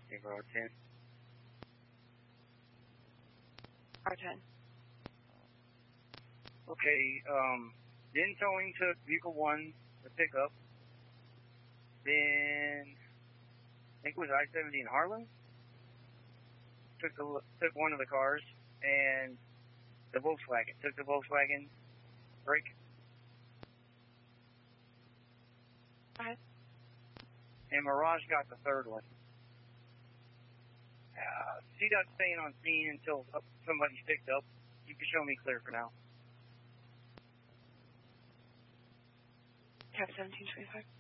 010. R10. Okay, then towing took vehicle 1 to pick up. Then, I think it was I-70 in Harlan. Took one of the cars, and the Volkswagen. Took the Volkswagen, brake. Okay. And Mirage got the third one. CDOT's staying on scene until somebody's picked up. You can show me clear for now. Cap 1725.